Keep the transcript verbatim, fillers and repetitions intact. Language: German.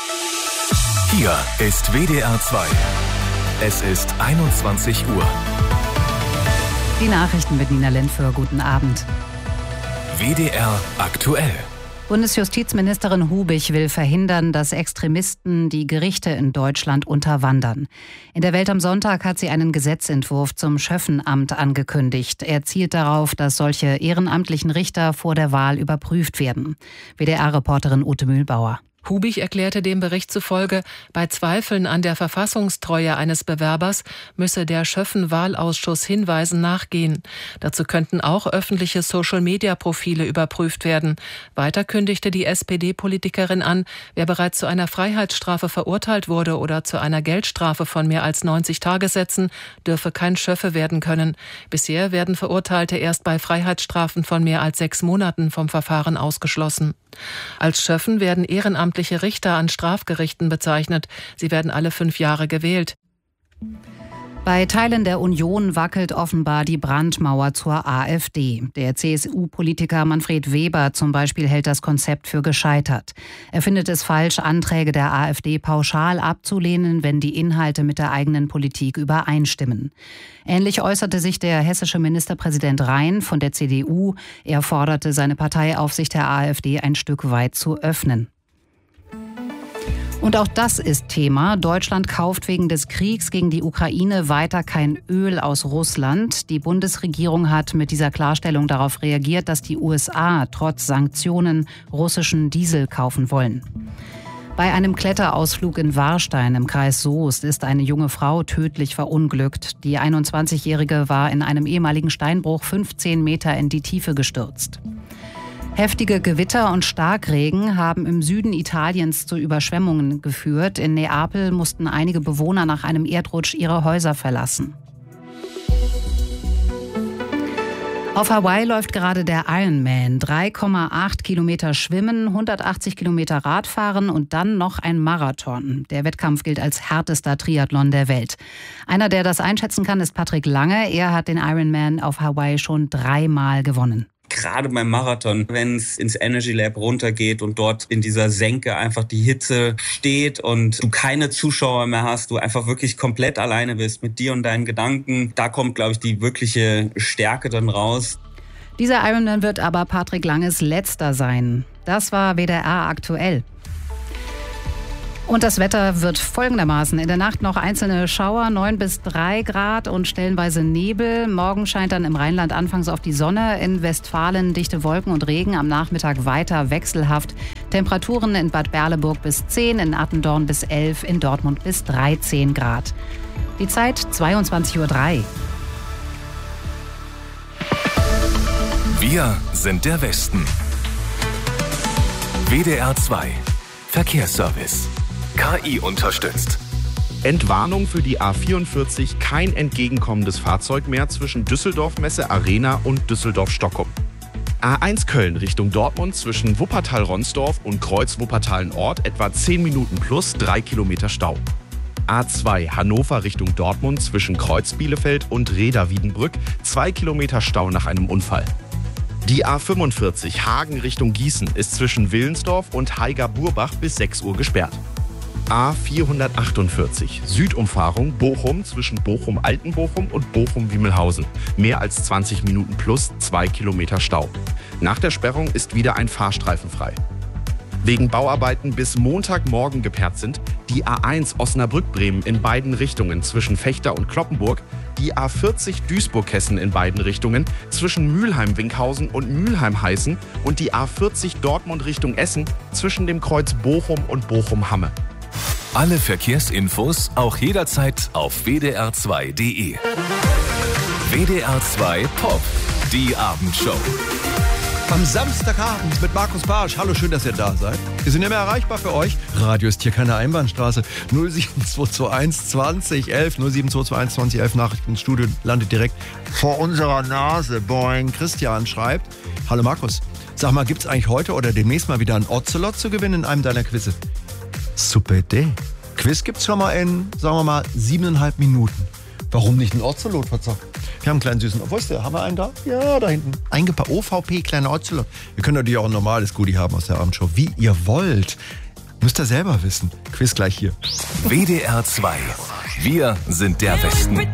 Hier ist W D R zwei. Es ist einundzwanzig Uhr. Die Nachrichten mit Nina Lentföhr. Guten Abend. W D R aktuell. Bundesjustizministerin Hubich will verhindern, dass Extremisten die Gerichte in Deutschland unterwandern. In der Welt am Sonntag hat sie einen Gesetzentwurf zum Schöffenamt angekündigt. Er zielt darauf, dass solche ehrenamtlichen Richter vor der Wahl überprüft werden. W D R-Reporterin Ute Mühlbauer. Hubich erklärte dem Bericht zufolge, bei Zweifeln an der Verfassungstreue eines Bewerbers müsse der Schöffen-Wahlausschuss Hinweisen nachgehen. Dazu könnten auch öffentliche Social-Media-Profile überprüft werden. Weiter kündigte die S P D-Politikerin an, wer bereits zu einer Freiheitsstrafe verurteilt wurde oder zu einer Geldstrafe von mehr als neunzig Tagessätzen, dürfe kein Schöffe werden können. Bisher werden Verurteilte erst bei Freiheitsstrafen von mehr als sechs Monaten vom Verfahren ausgeschlossen. Als Schöffen werden ehrenamtliche Richter an Strafgerichten bezeichnet. Sie werden alle fünf Jahre gewählt. Bei Teilen der Union wackelt offenbar die Brandmauer zur AfD. Der C S U-Politiker Manfred Weber zum Beispiel hält das Konzept für gescheitert. Er findet es falsch, Anträge der AfD pauschal abzulehnen, wenn die Inhalte mit der eigenen Politik übereinstimmen. Ähnlich äußerte sich der hessische Ministerpräsident Rhein von der C D U. Er forderte seine Parteiaufsicht der AfD ein Stück weit zu öffnen. Und auch das ist Thema. Deutschland kauft wegen des Kriegs gegen die Ukraine weiter kein Öl aus Russland. Die Bundesregierung hat mit dieser Klarstellung darauf reagiert, dass die U S A trotz Sanktionen russischen Diesel kaufen wollen. Bei einem Kletterausflug in Warstein im Kreis Soest ist eine junge Frau tödlich verunglückt. Die einundzwanzigjährige war in einem ehemaligen Steinbruch fünfzehn Meter in die Tiefe gestürzt. Heftige Gewitter und Starkregen haben im Süden Italiens zu Überschwemmungen geführt. In Neapel mussten einige Bewohner nach einem Erdrutsch ihre Häuser verlassen. Auf Hawaii läuft gerade der Ironman. drei Komma acht Kilometer Schwimmen, hundertachtzig Kilometer Radfahren und dann noch ein Marathon. Der Wettkampf gilt als härtester Triathlon der Welt. Einer, der das einschätzen kann, ist Patrick Lange. Er hat den Ironman auf Hawaii schon dreimal gewonnen. Gerade beim Marathon, wenn es ins Energy Lab runtergeht und dort in dieser Senke einfach die Hitze steht und du keine Zuschauer mehr hast, du einfach wirklich komplett alleine bist mit dir und deinen Gedanken, da kommt, glaube ich, die wirkliche Stärke dann raus. Dieser Ironman wird aber Patrick Langes letzter sein. Das war W D R aktuell. Und das Wetter wird folgendermaßen. In der Nacht noch einzelne Schauer, neun bis drei Grad und stellenweise Nebel. Morgen scheint dann im Rheinland anfangs auf die Sonne. In Westfalen dichte Wolken und Regen. Am Nachmittag weiter wechselhaft. Temperaturen in Bad Berleburg bis zehn, in Attendorn bis elf, in Dortmund bis dreizehn Grad. Die Zeit zweiundzwanzig Uhr drei. Wir sind der Westen. W D R zwei. Verkehrsservice. K I unterstützt. Entwarnung für die A vierundvierzig, kein entgegenkommendes Fahrzeug mehr zwischen Düsseldorf Messe Arena und Düsseldorf-Stockholm. A eins Köln Richtung Dortmund zwischen Wuppertal-Ronsdorf und Kreuz-Wuppertal-Nord etwa zehn Minuten plus drei Kilometer Stau. A zwei Hannover Richtung Dortmund zwischen Kreuz-Bielefeld und Reda-Wiedenbrück zwei Kilometer Stau nach einem Unfall. Die A fünfundvierzig Hagen Richtung Gießen ist zwischen Willensdorf und Haiger-Burbach bis sechs Uhr gesperrt. A vierhundertachtundvierzig Südumfahrung Bochum zwischen Bochum-Altenbochum und Bochum-Wiemelhausen. Mehr als zwanzig Minuten plus zwei Kilometer Stau. Nach der Sperrung ist wieder ein Fahrstreifen frei. Wegen Bauarbeiten bis Montagmorgen geperrt sind die A eins Osnabrück-Bremen in beiden Richtungen zwischen Fechter und Cloppenburg, die A vierzig Duisburg-Hessen in beiden Richtungen zwischen Mülheim-Winkhausen und Mülheim-Heißen und die A vierzig Dortmund Richtung Essen zwischen dem Kreuz Bochum und Bochum-Hamme. Alle Verkehrsinfos auch jederzeit auf w d r zwei punkt d e. W D R zwei Pop, die Abendshow. Am Samstagabend mit Markus Bartsch. Hallo, schön, dass ihr da seid. Wir sind immer erreichbar für euch. Radio ist hier keine Einbahnstraße. null sieben zwei zwei eins zwanzig elf, null sieben zwei zwei eins zwanzig elf Nachrichtenstudio landet direkt vor unserer Nase. Boing. Christian schreibt: Hallo Markus, sag mal, gibt's eigentlich heute oder demnächst mal wieder ein Ocelot zu gewinnen in einem deiner Quizze? Super Idee. Quiz gibt's schon mal in, sagen wir mal, siebeneinhalb Minuten. Warum nicht ein Ocelot verzockt? Wir haben einen kleinen süßen, wo ist der? Haben wir einen da? Ja, da hinten. Eingepackt. O V P, kleiner Ocelot. Ihr könnt natürlich auch ein normales Goodie haben aus der Abendshow, wie ihr wollt. Müsst ihr selber wissen. Quiz gleich hier. W D R zwei. Wir sind der Westen.